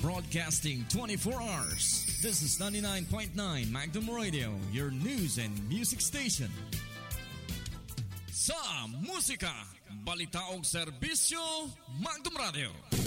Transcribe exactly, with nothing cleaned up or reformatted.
broadcasting twenty-four hours. This is ninety-nine point nine Magnum Radio, your news and music station. Sa musika, balita o serbisyo, Magnum Radio.